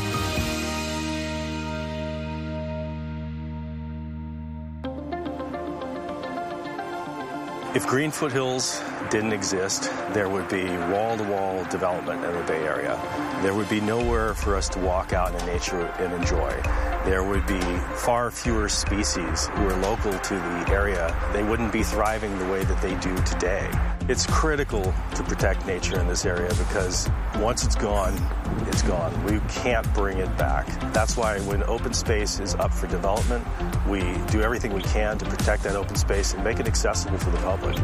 If Green Foothills didn't exist, there would be wall-to-wall development in the Bay Area. There would be nowhere for us to walk out in nature and enjoy. There would be far fewer species who are local to the area. They wouldn't be thriving the way that they do today. It's critical to protect nature in this area because once it's gone, it's gone. We can't bring it back. That's why when open space is up for development, we do everything we can to protect that open space and make it accessible for the public.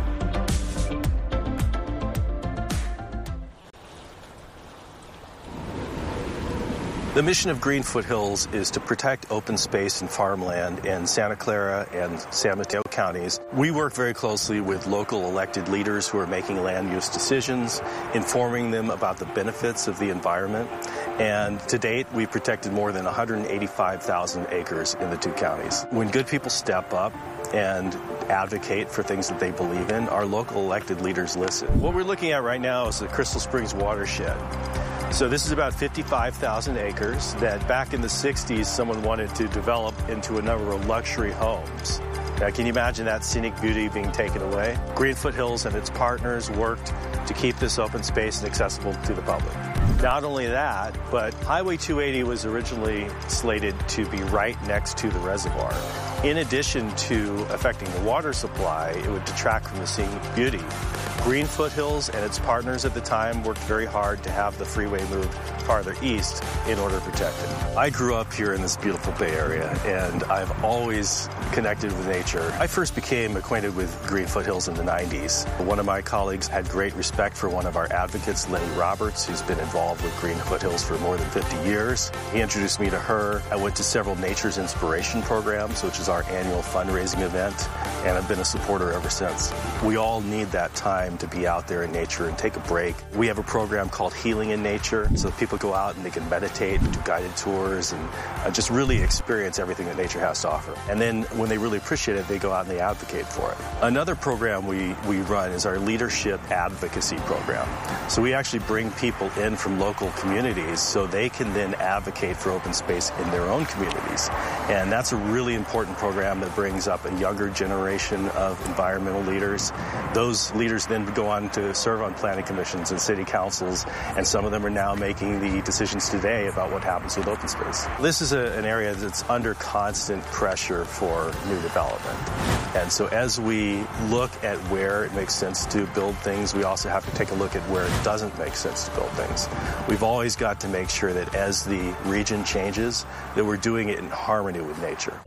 The mission of Green Foothills is to protect open space and farmland in Santa Clara and San Mateo counties. We work very closely with local elected leaders who are making land use decisions, informing them about the benefits of the environment. And to date, we've protected more than 185,000 acres in the two counties. When good people step up and advocate for things that they believe in, our local elected leaders listen. What we're looking at right now is the Crystal Springs watershed. So this is about 55,000 acres that back in the 60s someone wanted to develop into a number of luxury homes. Now, can you imagine that scenic beauty being taken away? Green Foothills and its partners worked to keep this open space accessible to the public. Not only that, but Highway 280 was originally slated to be right next to the reservoir. In addition to affecting the water supply, it would detract from the scenic beauty. Green Foothills and its partners at the time worked very hard to have the freeway moved farther east in order to protect it. I grew up here in this beautiful Bay Area, and I've always connected with nature. I first became acquainted with Green Foothills in the 90s. One of my colleagues had great respect for one of our advocates, Lenny Roberts, who's been involved with Green Foothills for more than 50 years. He introduced me to her. I went to several Nature's Inspiration programs, which is our annual fundraising event, and I've been a supporter ever since. We all need that time to be out there in nature and take a break. We have a program called Healing in Nature, so people go out and they can meditate, do guided tours, and just really experience everything that nature has to offer. And then when they really appreciate it, they go out and they advocate for it. Another program we run is our Leadership Advocacy Program. So we actually bring people in from local communities so they can then advocate for open space in their own communities. And that's a really important program that brings up a younger generation of environmental leaders. Those leaders then go on to serve on planning commissions and city councils, and some of them are now making the decisions today about what happens with open space. This is an area that's under constant pressure for new development. And so as we look at where it makes sense to build things, we also have to take a look at where it doesn't make sense to build things. We've always got to make sure that as the region changes, that we're doing it in harmony with nature.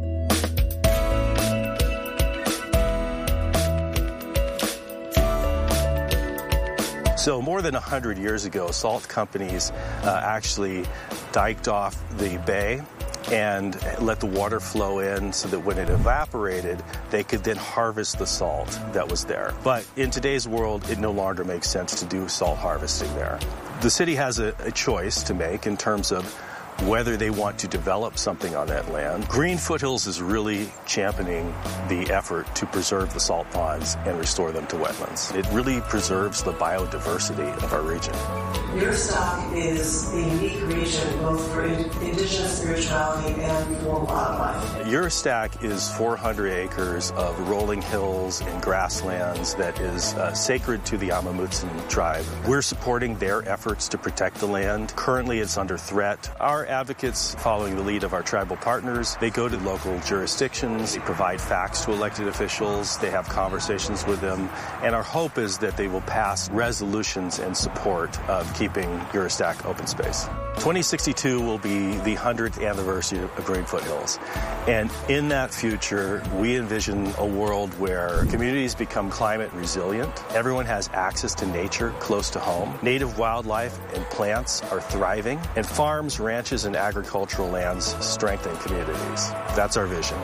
So more than 100 years ago, salt companies actually diked off the bay and let the water flow in so that when it evaporated, they could then harvest the salt that was there. But in today's world, it no longer makes sense to do salt harvesting there. The city has a choice to make in terms of whether they want to develop something on that land. Green Foothills is really championing the effort to preserve the salt ponds and restore them to wetlands. It really preserves the biodiversity of our region. Your stock is a unique region both for indigenous spirituality and for wildlife. Your stack is 400 acres of rolling hills and grasslands that is sacred to the Amamutsan tribe. We're supporting their efforts to protect the land. Currently, it's under threat. Our advocates, following the lead of our tribal partners, they go to local jurisdictions, they provide facts to elected officials, they have conversations with them, and our hope is that they will pass resolutions in support of keeping Eurestack open space. 2062 will be the 100th anniversary of Green Foothills. And in that future, we envision a world where communities become climate resilient. Everyone has access to nature close to home. Native wildlife and plants are thriving. And farms, ranches, and agricultural lands strengthen communities. That's our vision.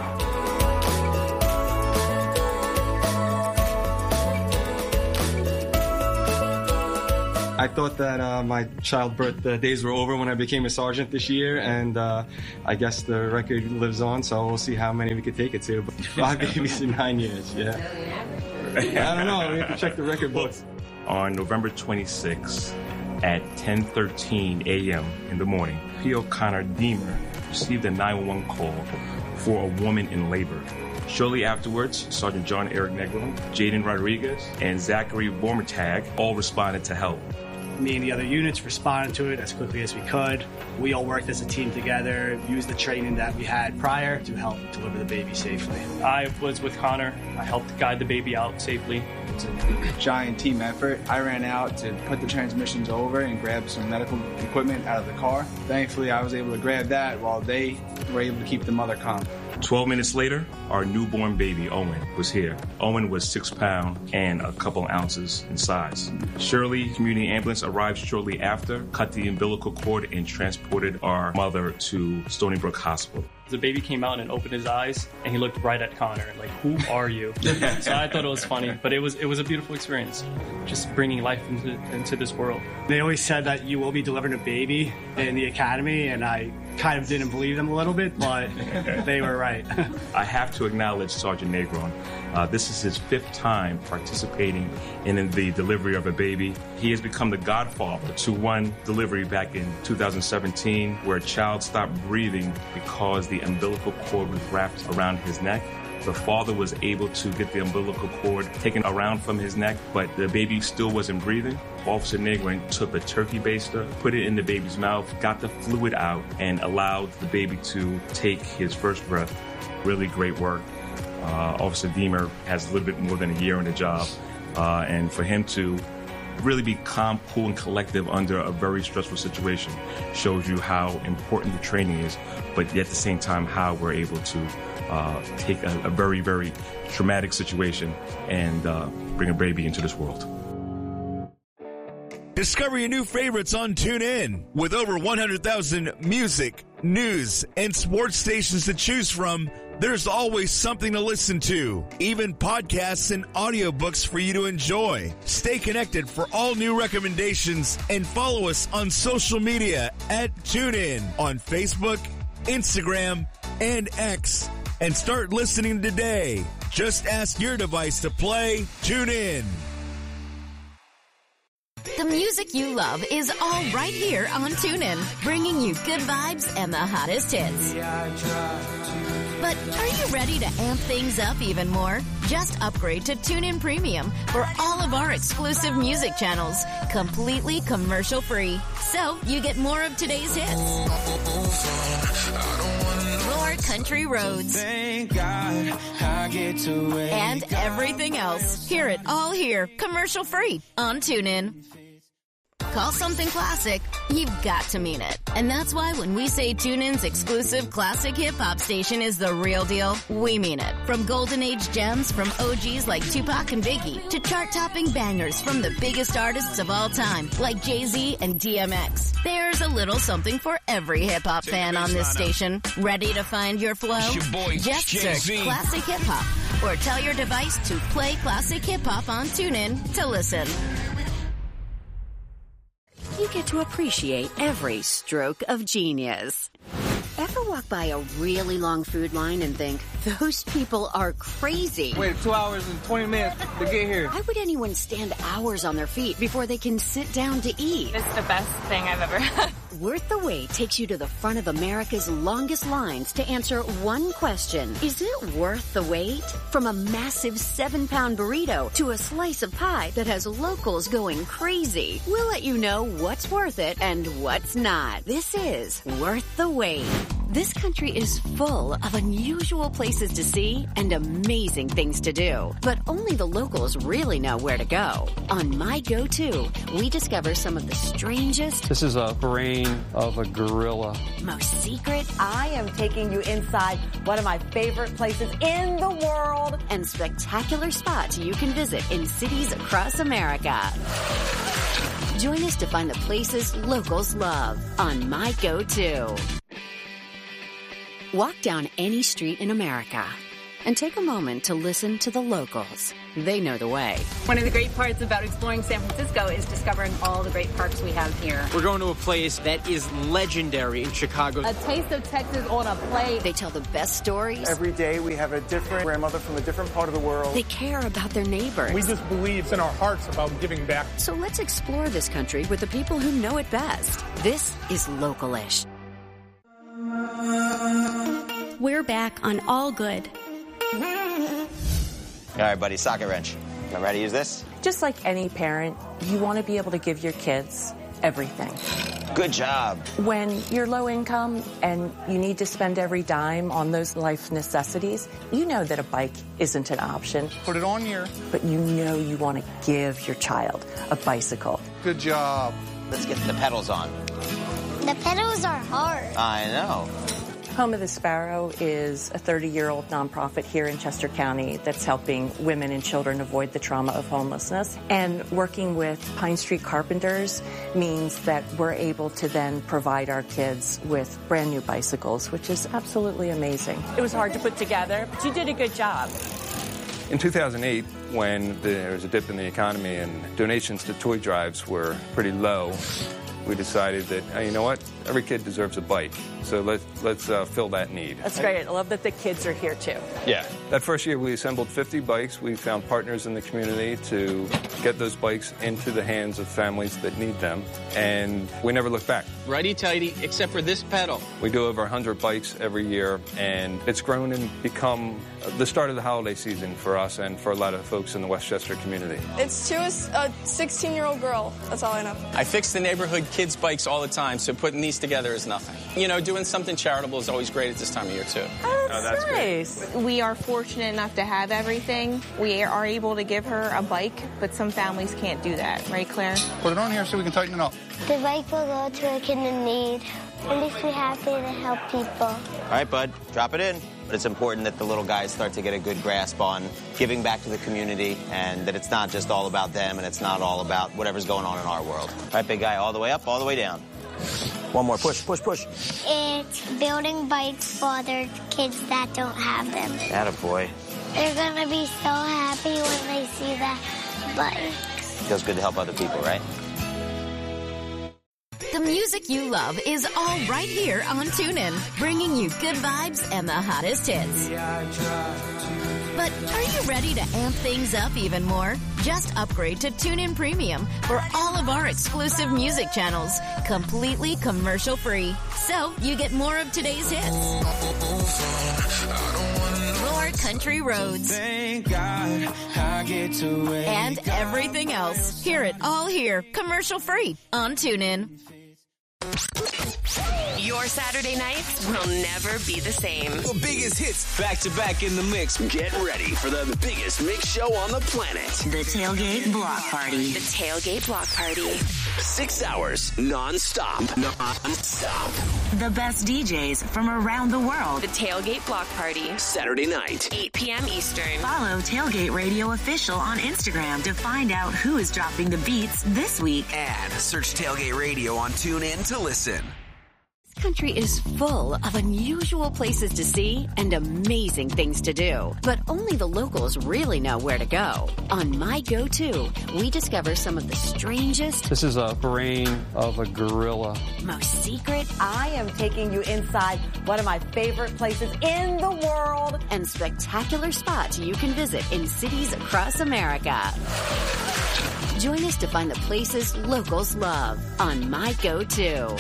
I thought that my childbirth days were over when I became a sergeant this year, and I guess the record lives on, so we'll see how many we could take it to. But 5 babies in 9 years, yeah. I don't know, we have to check the record books. On November 26th at 10:13 a.m. in the morning, P.O. Connor Deemer received a 911 call for a woman in labor. Shortly afterwards, Sergeant John Eric Negron, Jaden Rodriguez, and Zachary Bormertag all responded to help. Me and the other units responded to it as quickly as we could. We all worked as a team together, used the training that we had prior to help deliver the baby safely. I was with Connor. I helped guide the baby out safely. It's a giant team effort. I ran out to put the transmissions over and grab some medical equipment out of the car. Thankfully, I was able to grab that while they were able to keep the mother calm. 12 minutes later, our newborn baby, Owen, was here. Owen was 6 pounds and a couple ounces in size. Shirley Community Ambulance arrived shortly after, cut the umbilical cord, and transported our mother to Stony Brook Hospital. The baby came out and opened his eyes, and he looked right at Connor, like, who are you? So I thought it was funny, but it was a beautiful experience, just bringing life into this world. They always said that you will be delivering a baby in the academy, and I kind of didn't believe them a little bit, but they were right. I have to acknowledge Sergeant Negron. This is his 5th time participating in the delivery of a baby. He has become the godfather to one delivery back in 2017 where a child stopped breathing because the umbilical cord was wrapped around his neck. The father was able to get the umbilical cord taken around from his neck, but the baby still wasn't breathing. Officer Negron took a turkey baster, put it in the baby's mouth, got the fluid out, and allowed the baby to take his first breath. Really great work. Officer Deemer has a little bit more than a year on the job, and for him to really be calm, cool, and collective under a very stressful situation shows you how important the training is, but yet at the same time how we're able to take a very, very traumatic situation and bring a baby into this world. Discover your new favorites on TuneIn. With over 100,000 music, news, and sports stations to choose from, there's always something to listen to, even podcasts and audiobooks for you to enjoy. Stay connected for all new recommendations and follow us on social media at TuneIn on Facebook, Instagram, and X. And start listening today. Just ask your device to play TuneIn. The music you love is all right here on TuneIn, bringing you good vibes and the hottest hits. But are you ready to amp things up even more? Just upgrade to TuneIn Premium for all of our exclusive music channels, completely commercial-free. So you get more of today's hits, more country roads, and everything else. Hear it all here, commercial-free on TuneIn. Call something classic, you've got to mean it. And that's why when we say TuneIn's exclusive classic hip-hop station is the real deal, we mean it. From golden age gems from OGs like Tupac and Biggie to chart-topping bangers from the biggest artists of all time like Jay-Z and DMX. There's a little something for every hip-hop fan on this station. Ready to find your flow? Just search Classic Hip-Hop or tell your device to play Classic Hip-Hop on TuneIn to listen. you get to appreciate every stroke of genius. Ever walk by a really long food line and think, those people are crazy? Wait 2 hours and 20 minutes to get here. Why would anyone stand hours on their feet before they can sit down to eat? It's the best thing I've ever had. Worth the Wait takes you to the front of America's longest lines to answer one question. Is it worth the wait? From a massive 7-pound burrito to a slice of pie that has locals going crazy. We'll let you know what's worth it and what's not. This is Worth the Wait. This country is full of unusual places to see and amazing things to do. But only the locals really know where to go. On My Go-To, we discover some of the strangest... This is a brain of a gorilla. ...most secret... I am taking you inside one of my favorite places in the world. ...and spectacular spots you can visit in cities across America. Join us to find the places locals love on My Go-To. Walk down any street in America and take a moment to listen to the locals. They know the way. One of the great parts about exploring San Francisco is discovering all the great parks we have here. We're going to a place that is legendary in Chicago. A taste of Texas on a plate. They tell the best stories. Every day we have a different grandmother from a different part of the world. They care about their neighbors. We just believe it's in our hearts about giving back. So let's explore this country with the people who know it best. This is Localish. We're back on All Good. All right, buddy, socket wrench. I'm ready to use this? Just like any parent, you want to be able to give your kids everything. Good job. When you're low income and you need to spend every dime on those life necessities, you know that a bike isn't an option. Put it on here. But you know you want to give your child a bicycle. Good job. Let's get the pedals on. The pedals are hard. I know. Home of the Sparrow is a 30-year-old nonprofit here in Chester County that's helping women and children avoid the trauma of homelessness. And working with Pine Street Carpenters means that we're able to then provide our kids with brand new bicycles, which is absolutely amazing. It was hard to put together, but you did a good job. In 2008, when there was a dip in the economy and donations to toy drives were pretty low, we decided that, hey, you know what, every kid deserves a bike, so let's fill that need. That's great. I love that the kids are here too. Yeah. That first year we assembled 50 bikes. We found partners in the community to get those bikes into the hands of families that need them, and we never looked back. Righty-tighty, except for this pedal. We do over 100 bikes every year, and it's grown and become the start of the holiday season for us and for a lot of folks in the Westchester community. It's to a 16-year-old girl. That's all I know. I fix the neighborhood kids' bikes all the time, so putting these together is nothing. You know, doing something charitable is always great at this time of year, too. Oh, that's nice. Great. We are fortunate enough to have everything. We are able to give her a bike, but some families can't do that. Right, Claire? Put it on here so we can tighten it up. The bike will go to a kid in need. At least we're happy to help people. All right, bud, drop it in. But it's important that the little guys start to get a good grasp on giving back to the community and that it's not just all about them and it's not all about whatever's going on in our world. All right, big guy, all the way up, all the way down. One more, push, push, push. It's building bikes for other kids that don't have them. Attaboy. They're going to be so happy when they see that bike. Feels good to help other people, right? The music you love is all right here on TuneIn, bringing you good vibes and the hottest hits. But are you ready to amp things up even more? Just upgrade to TuneIn Premium for all of our exclusive music channels, completely commercial-free. So you get more of today's hits. More country roads. And everything else. Hear it all here, commercial-free on TuneIn. Your Saturday nights will never be the same. The biggest hits back to back in the mix. Get ready for the biggest mix show on the planet. The Tailgate Block Party. The Tailgate Block Party. 6 hours non-stop. Non-stop. The best DJs from around the world. The Tailgate Block Party. Saturday night. 8 p.m. Eastern. Follow Tailgate Radio Official on Instagram to find out who is dropping the beats this week. And search Tailgate Radio on TuneIn to listen. country is full of unusual places to see and amazing things to do. But only the locals really know where to go. On My Go-To, we discover some of the strangest... This is a brain of a gorilla. ...most secret... I am taking you inside one of my favorite places in the world. ...and spectacular spots you can visit in cities across America. Join us to find the places locals love on My Go-To.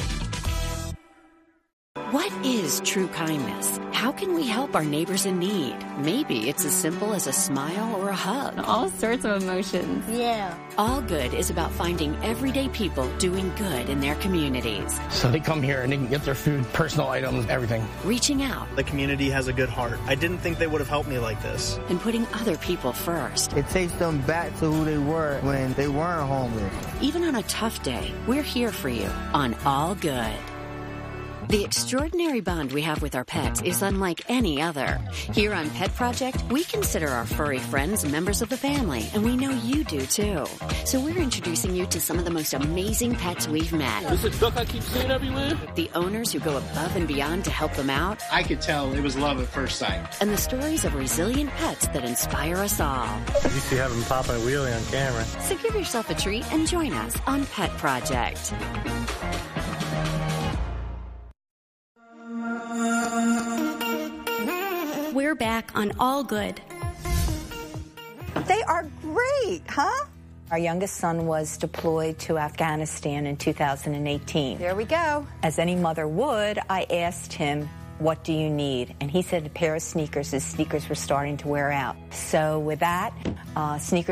What is true kindness? How can we help our neighbors in need? Maybe it's as simple as a smile or a hug. All sorts of emotions. Yeah. All Good is about finding everyday people doing good in their communities. So they come here and they can get their food, personal items, everything. Reaching out. The community has a good heart. I didn't think they would have helped me like this. And putting other people first. It takes them back to who they were when they weren't homeless. Even on a tough day, we're here for you on All Good. The extraordinary bond we have with our pets is unlike any other. Here on Pet Project, we consider our furry friends members of the family, and we know you do too. So we're introducing you to some of the most amazing pets we've met. This is a duck I keep seeing everywhere. The owners who go above and beyond to help them out. I could tell it was love at first sight. And the stories of resilient pets that inspire us all. You see having popping a wheelie on camera. So give yourself a treat and join us on Pet Project. We're back on All Good. They are great, huh? Our youngest son was deployed to Afghanistan in 2018. There we go. As any mother would, I asked him, what do you need? And he said a pair of sneakers. His sneakers were starting to wear out. So with that, sneakers